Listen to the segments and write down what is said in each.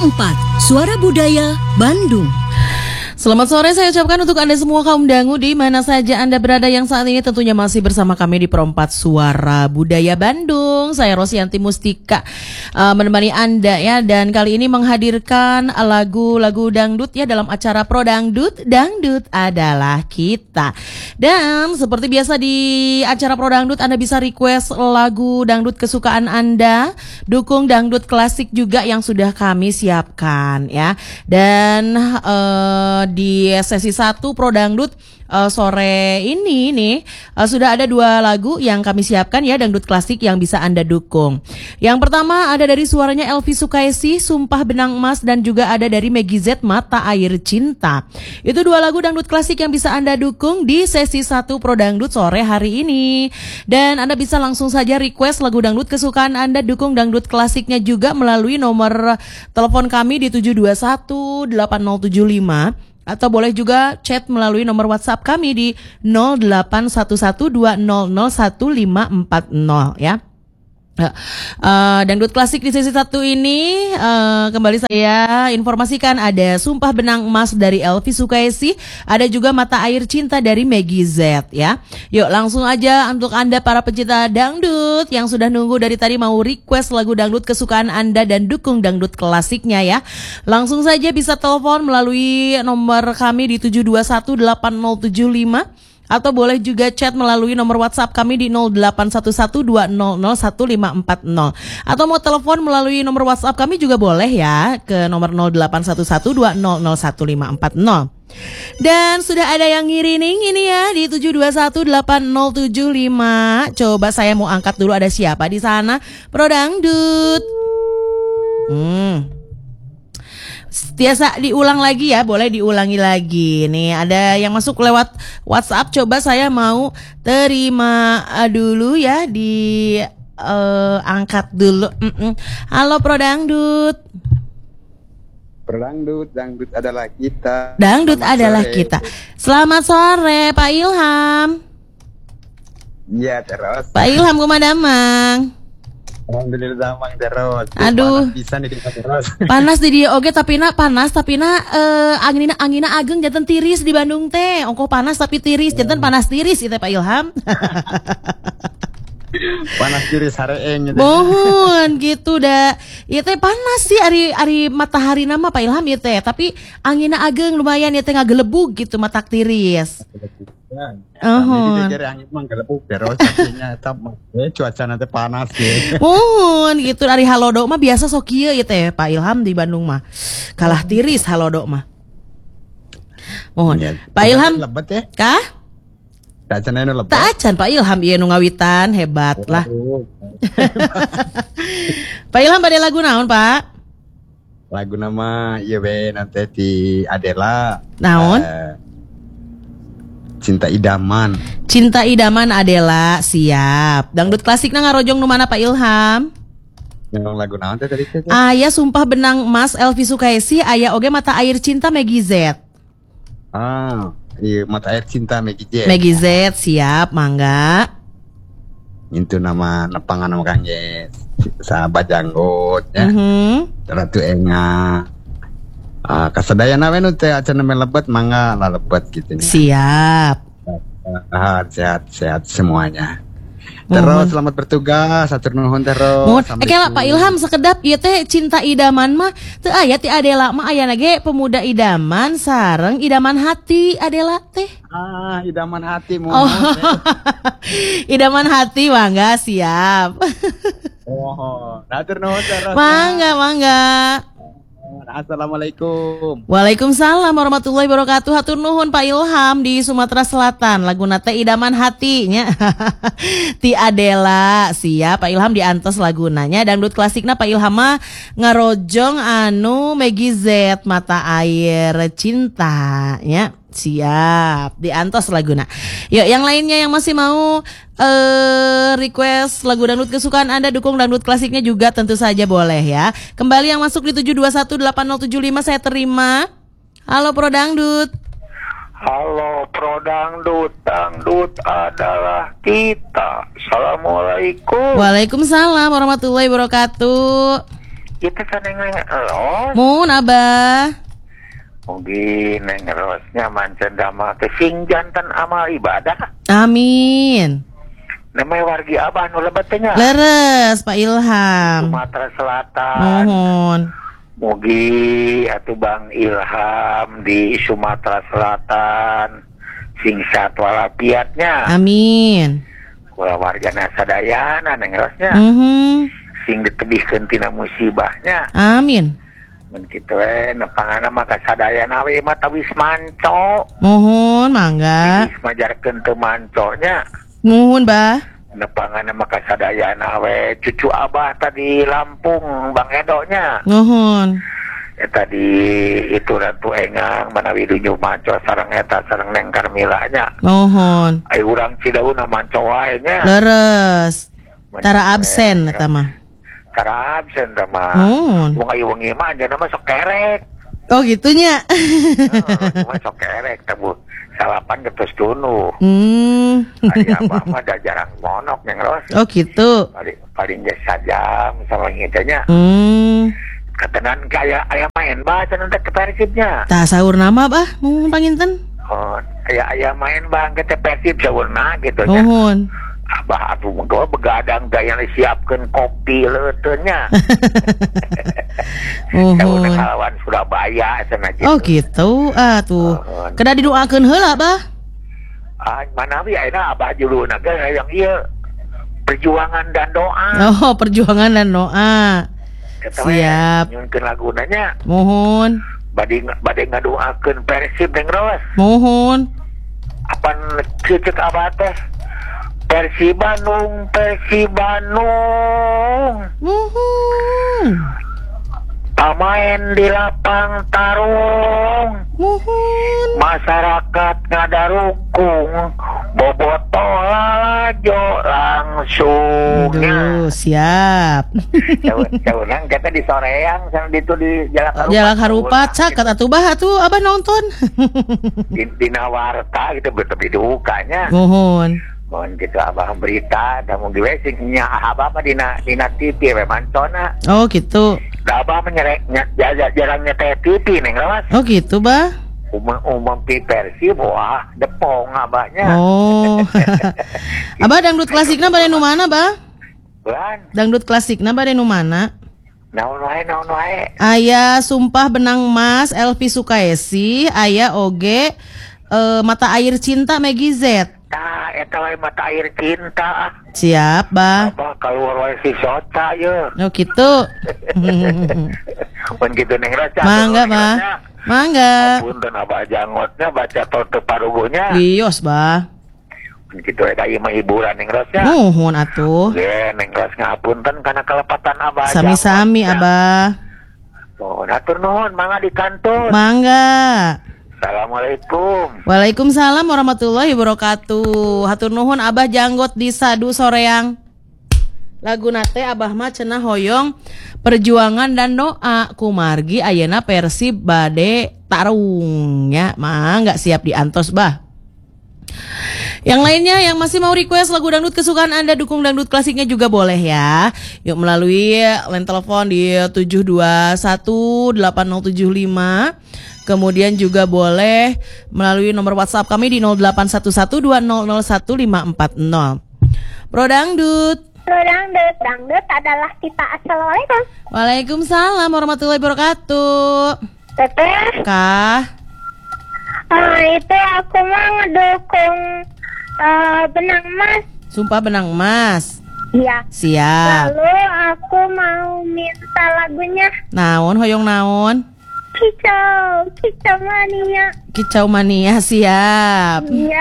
Suara Budaya Bandung. Selamat sore saya ucapkan untuk Anda semua kaum dangu di mana saja Anda berada yang saat ini tentunya masih bersama kami di Perempat Suara Budaya Bandung. Saya Rosyanti Mustika menemani Anda ya, dan kali ini menghadirkan lagu-lagu dangdut ya dalam acara Pro Dangdut, Dangdut Adalah Kita. Dan seperti biasa di acara Pro Dangdut Anda bisa request lagu dangdut kesukaan Anda, dukung dangdut klasik juga yang sudah kami siapkan ya. Dan di sesi 1 Pro Dangdut sore ini nih sudah ada 2 lagu yang kami siapkan ya, dangdut klasik yang bisa Anda dukung. Yang pertama ada dari suaranya Elvi Sukaisi, Sumpah Benang Emas, dan juga ada dari Meggy Z, Mata Air Cinta. Itu 2 lagu dangdut klasik yang bisa Anda dukung di sesi 1 Pro Dangdut sore hari ini. Dan Anda bisa langsung saja request lagu dangdut kesukaan Anda, dukung dangdut klasiknya juga melalui nomor telepon kami di 721 8075. Atau boleh juga chat melalui nomor WhatsApp kami di 081120011540 ya. Dangdut klasik di sesi 1 ini kembali saya informasikan ada Sumpah Benang Emas dari Elvi Sukaisi, ada juga Mata Air Cinta dari Meggy Z ya. Yuk langsung aja untuk Anda para pecinta dangdut yang sudah nunggu dari tadi mau request lagu dangdut kesukaan Anda dan dukung dangdut klasiknya ya. Langsung saja bisa telepon melalui nomor kami di 7218075. Atau boleh juga chat melalui nomor WhatsApp kami di 081120011540. Atau mau telepon melalui nomor WhatsApp kami juga boleh ya ke nomor 081120011540. Dan sudah ada yang ngirining ini ya di 7218075. Coba saya mau angkat dulu, ada siapa di sana? Pro Dangdut. Biasa diulang lagi ya, boleh diulangi lagi. Nih ada yang masuk lewat WhatsApp, coba saya mau terima dulu ya, di angkat dulu. Halo Pro Dangdut. Pro Dangdut, dangdut adalah kita. Dangdut Selamat adalah sore. kita. Selamat sore Pak Ilham. Iya terus. Pak Ilham kumadamang. Alhamdulillah mang terus. Aduh. Panas bisa nih terus. Panas di dia oge tapi panas tapi angina ageng janten tiris di Bandung teh. Ongko panas tapi tiris, janten panas tiris itu Pak Ilham. Panas diri sareeng gitu. Mohon gitu dah. Ieu teh panas sih ari matahari nama Pak Ilham ieu teh, tapi angina ageng lumayan ieu teh ngagelebug gitu matak tiris. Ini dari angin mang gelebuk terus artinya cuaca nanti panas gitu. Mohon gitu dari halodo mah biasa sok kieu ieu teh Pak Ilham di Bandung mah. Kalah tiris halodo mah. Mohon. Ya, Pak Ilham lebet ya. kah? Cuacanya lebet. Tak acan Pak Ilham ieu nu ngawitan hebat lah. Pak Ilham bade lagu naon, Pak? Lagu nama ieu we nanti di Adela. Naon? Cinta Idaman. Cinta Idaman Adela, siap. Dangdut klasikna ngarojong nu mana Pak Ilham? Yang lagu naon teh tadi teh? Aya Sumpah Benang Emas Elvi Sukaisi, aya oge Mata Air Cinta Meggy Z. Iya, Mata Air Cinta Meggy Z. Meggy Z, siap, mangga. Itu nama nepangan nama kangge sahabat janggut ya. Ratu Enga. Kasadayana we nu teh acan lebet mangga lah lebet gitu ya. Siap. Sehat semuanya. Terus selamat bertugas, atur nuhun terus. Pak Ilham sekedap ieu teh Cinta Idaman mah teu aya ti Adela mah aya ge Pemuda Idaman sareng Idaman Hati Adela teh. Idaman Hati mohon. Oh. Idaman Hati mangga siap. Atur nuhun terus. Mangga. Assalamualaikum. Waalaikumsalam warahmatullahi wabarakatuh. Hatur nuhun Pak Ilham di Sumatera Selatan. Laguna teh Idaman Hatinya. Ti Adela. Siap Pak Ilham diantos lagunanya. Dangdut klasikna Pak Ilham mah ngarojong anu Meggy Z, Mata Air Cinta ya. Siap, diantos laguna. Yuk yang lainnya yang masih mau request lagu dangdut kesukaan Anda, dukung dangdut klasiknya juga tentu saja boleh ya. Kembali yang masuk di 7218075 saya terima. Halo Pro Dangdut. Halo Pro Dangdut, dangdut adalah kita. Assalamualaikum. Waalaikumsalam warahmatullahi wabarakatuh. Kita Neng Ros. Mun Abah. Mugi Neng Rosnya mancan dama kesing jantan amal ibadah. Amin. Namanya wargi Abah nu lebat teh nya. Leres Pak Ilham. Sumatera Selatan. Mohon. Mugi atuh Bang Ilham di Sumatera Selatan sing sehat walafiatnya. Amin. Kula wargana sadayana Neng Rosnya. Sing ditebihkeun tina musibahnya. Amin. Mun kitu nepangana maka sadayana we mah tawis manco. Mohon mangga. Wis majarkeun teu manconya. Nuhun Bah. Nepangana maka sadayana we cucu Abah tadi Lampung Bang Edonya. Nuhun. Eta di itu Ratu Engang manawi dunyu manco sareng eta sareng Neng Karmilanya. Nuhun. Ai urang Cidauna manco wae nya. Leres. Tara absen eta mah. Tara absen mah. Wong ayu wengi mah anjeunna mah sok kerek. Oh gitunya. Cuma sok kerek tabu. Salapan geus tunu. Ari Abah mah da jarang monok Neng Ros. Oh gitu. Paling geus sajam sama ngitanya. Katenan kaya aya main bah cenah teh ke Persibnya. Tah saur nama Bah, mun panginten. Oh, aya main bang ke Persib saurna gitu nya. Nuhun. Abah atuh mengko begadang daya disiapkeun kopi leuteunya. Saurna kalawan Surabaya cenah gitu. Oh gitu. Tuh. Kada didoakeun heula Bah. Manawi ayeuna Abah juluna ge yang ieu perjuangan dan doa. Oh, perjuangan dan doa. Siap. Nyunkeun lagunanya. Mohon. Bade ngadoakeun Persib Neng Ros. Mohon. Apan ceuceuk Abah teh Persib Bandung. Mohon. Pamain di lapang tarung. Mohon. Masyarakat ngadarukung. Boboto lalajo langsung. Aduh, siap. Caunang kita di Soreang sana di Jalak Harupat. Jalak Harupat caket atuh Bah atuh Abah nonton. Di Nawarta gitu betul di dukanya. Mohon. Mohon gitu Abah berita dan mungkin sing nya Abah mah dina TV we mancona. Oh gitu. Da Abah menyereknya jarang nyetel TV Neng Ros. Oh gitu Bah. Umum Persib wah depong Abahnya. Oh. Abah dangdut klasikna bade nu mana Bah? Bulan. Dangdut klasikna bade nu mana? Naon wae. Aya Sumpah Benang Mas Elvi Sukaesi, aya oge Mata Air Cinta Meggy Z. Tah eta wae Mata Air Cinta. Siap Bah. Abah kaluar wae si Sota ye. Oh gitu. Mun kitu Neng Ros. Mangga Bah. Mangga. Punten Abah jangotnya baca tol parugunya. Lios Bah. Mun kitu eta ieu mah hiburan Neng Ros ya. Nuhun atuh. Ge Neng Ros ngapunten kana kelepatan Abah. Sami-sami Abah. Oh, atur nuhun mangga di kantor. Mangga. Assalamualaikum. Waalaikumsalam warahmatullahi wabarakatuh. Hatur nuhun Abah janggot di Sadu Soreang. Lagu nate Abah mah cenah hoyong perjuangan dan doa kumargi ayeuna Persib bade tarungnya mah nggak siap diantos Bah. Yang lainnya yang masih mau request lagu dangdut kesukaan Anda, dukung dangdut klasiknya juga boleh ya. Yuk melalui line telepon di 7218075. Kemudian juga boleh melalui nomor WhatsApp kami di 081120015540. Pro Dangdut. Pro Dangdut adalah kita. Assalamualaikum. Waalaikumsalam warahmatullahi wabarakatuh. Teteh. Kah? Itu aku mau ngedukung Benang Mas. Sumpah Benang Mas. Iya. Siap. Lalu aku mau minta lagunya Naon hoyong naon? Kicau Mania. Kicau Mania siap. Iya.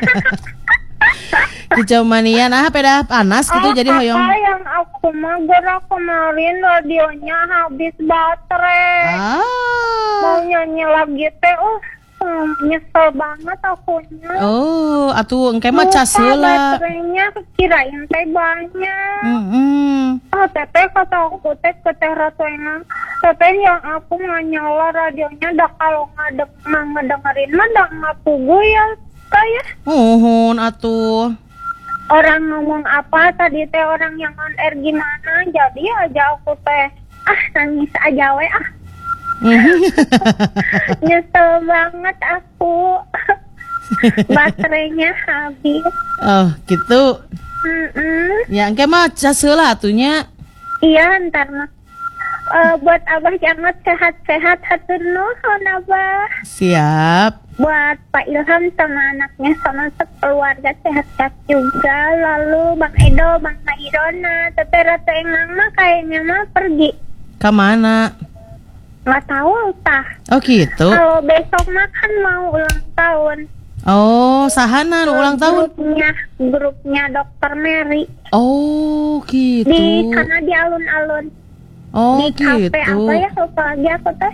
Kicau Mania nah peda panas gitu jadi hoyong. Yang aku mah gerak kemarin radionya habis baterai. Mau nyanyi lagi teh nyesel banget akunya. Oh, atuh engke mah cas heula. Baterainya kirain teh banyak. Teteh kata aku teh ke Teh Ratu Enang. Teteh yang aku nyala radionya dah kalau ngedengerin mah dah ngapugu ya saya. Mohon atuh. Orang ngomong apa tadi teh orang yang on air gimana, jadi aja aku teh nangis aja we Nyesel banget aku. Baterainya habis. Oh gitu. Ya engke mah caseula atunya. Iya ntar mah. Buat Abah Jangot sehat-sehat hatur nuhun Abah. Siap. Buat Pak Ilham sama anaknya sama sekeluarga sehat-sehat juga. Lalu Bang Edo, Bang Mairona, Tete Ratu Engang mah kayaknya mah pergi. Kemana? Nggak tahu tah. Oh gitu. Kalau besok mah kan mau ulang tahun. Oh, sahana ulang tahun. Grupnya Dokter Mary. Oh, gitu. Di sana di alun-alun. Oh, di gitu. kafe apa ya lupa lagi aku teh.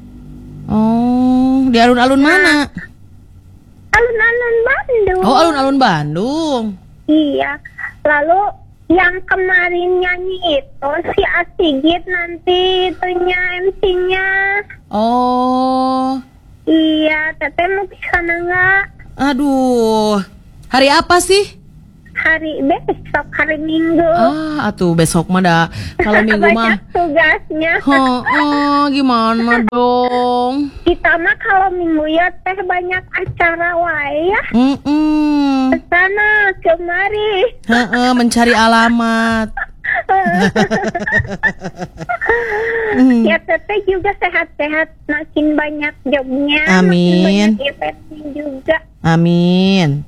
Oh, di alun-alun mana? Alun-alun Bandung. Oh, alun-alun Bandung. Iya. Lalu yang kemarin nyanyi itu si Asigit nanti itunya MC-nya. Oh. Iya, Teteh mau kesana nggak? Aduh, hari apa sih? Hari besok, hari Minggu. Atuh besok mah dah. Kalau Minggu mah banyak tugasnya. Gimana dong? Kita mah kalau Minggu ya teh banyak acara wae ya. Kesana kemari. Mencari alamat. Ya Teteh juga sehat-sehat, makin banyak jobnya. Amin. Makin banyak eventnya juga. Amin.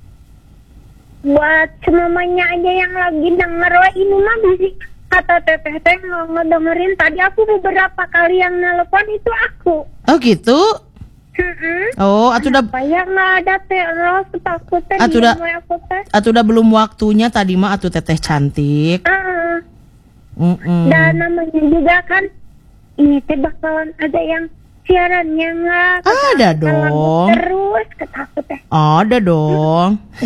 Buat semuanya aja yang lagi denger, wah ini mah bisik kata Teteh teh ngedengerin. Tadi aku beberapa kali yang nelpon itu aku. Oh gitu? Oh, atuh udah. Supaya nggak ada terus takutnya atuh udah belum waktunya tadi mah atuh Teteh cantik. Dan namanya juga kan ini teh bakalan ada yang siarannya nggak? Ada dong. Terus ketakutnya. Ada dong.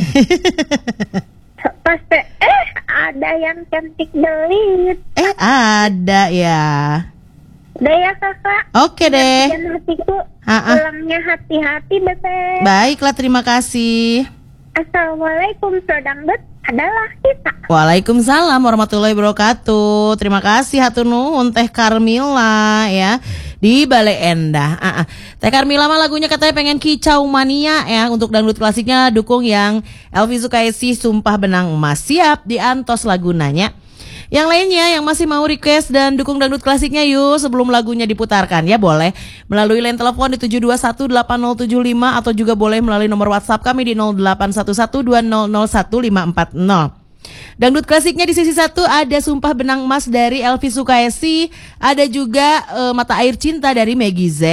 Pasti ada yang cantik delit. Ada ya. Udah ya kakak. Oke deh. Dan hatiku pulangnya hati-hati bebe. Baiklah, terima kasih. Assalamualaikum, Sodangdut adalah kita. Waalaikumsalam warahmatullahi wabarakatuh. Terima kasih hatur nuhun Teh Karmila ya di Bale Endah. Teh Karmila mah lagunya katanya pengen kicau mania ya. Untuk dangdut klasiknya dukung yang Elvi Sukaisi Sumpah Benang Emas. Siap diantos lagunanya. Yang lainnya yang masih mau request dan dukung dangdut klasiknya yuk sebelum lagunya diputarkan ya boleh melalui line telepon di 7218075 atau juga boleh melalui nomor WhatsApp kami di 081120010540. Dangdut klasiknya di sisi satu ada Sumpah Benang Emas dari Elvi Sukaisi, ada juga Mata Air Cinta dari Meggy Z.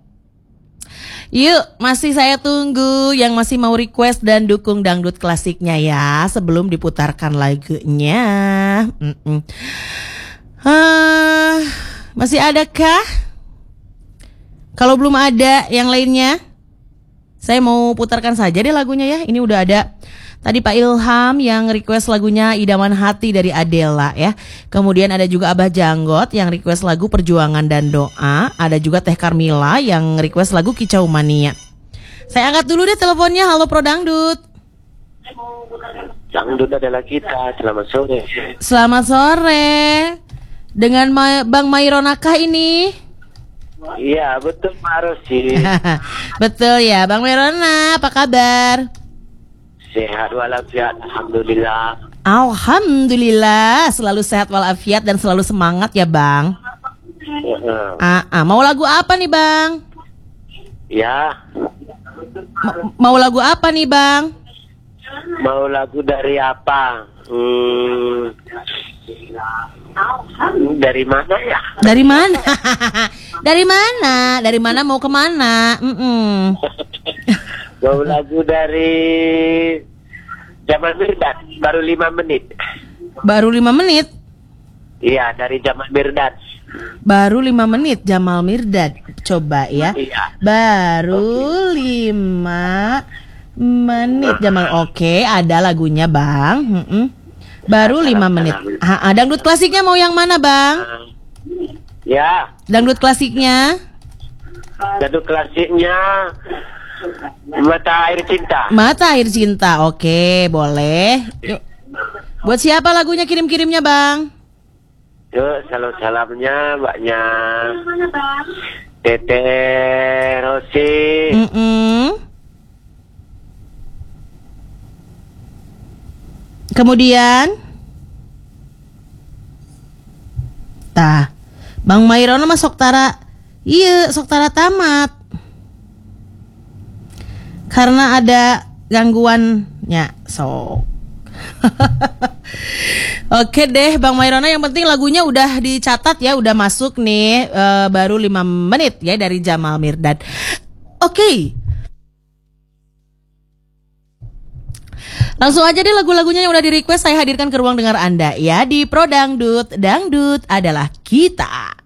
Yuk, masih saya tunggu yang masih mau request dan dukung dangdut klasiknya ya sebelum diputarkan lagunya. Masih adakah? Kalau belum ada yang lainnya, saya mau putarkan saja deh lagunya ya. Ini udah ada tadi Pak Ilham yang request lagunya Idaman Hati dari Adela ya. Kemudian ada juga Abah Janggot yang request lagu Perjuangan dan Doa. Ada juga Teh Karmila yang request lagu Kicau Mania. Saya angkat dulu deh teleponnya. Halo Pro Dangdut. Dangdut adalah kita. Selamat sore. Selamat sore. Dengan Bang Maironakah ini? Iya betul Pak Rosi. Betul ya Bang Mairona, apa kabar? Sehat walafiat, alhamdulillah. Alhamdulillah, selalu sehat walafiat dan selalu semangat ya Bang. Mau lagu apa nih Bang? Ya. Mau lagu apa nih Bang? Mau lagu dari apa? Dari mana ya? Dari mana? Dari mana? Dari mana mau kemana? Mau lagu dari Jamal Mirdad, baru 5 menit. Baru 5 menit? Iya, dari Jamal Mirdad. Baru 5 menit Jamal Mirdad. Coba ya. Iya. Baru 5 menit Jamal. Oke, ada lagunya Bang. Baru 5 menit. Dangdut klasiknya mau yang mana Bang? Ya. Dangdut klasiknya? Dangdut klasiknya Mata Air Cinta. Mata Air Cinta, oke boleh. Yuk. Buat siapa lagunya kirim-kirimnya Bang? Yuk, salamnya mbaknya Teteh Rosi. Kemudian Bang Mairono mah sok tara tamat. Karena ada gangguannya sok. Oke deh Bang Mairono, yang penting lagunya udah dicatat ya, udah masuk nih, baru 5 menit ya dari Jamal Mirdad. Oke. Langsung aja deh lagu-lagunya yang udah di request saya hadirkan ke ruang dengar Anda ya di Pro Dangdut. Dangdut adalah kita.